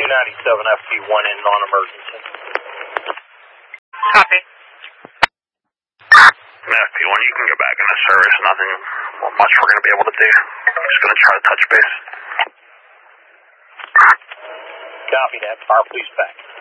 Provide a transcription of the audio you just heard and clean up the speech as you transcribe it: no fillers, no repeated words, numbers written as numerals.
297 FP1 in non-emergency. Copy. FP1, you can go back into service. Nothing much we're going to be able to do. Just going to try to touch base. Copy that. Fire police back.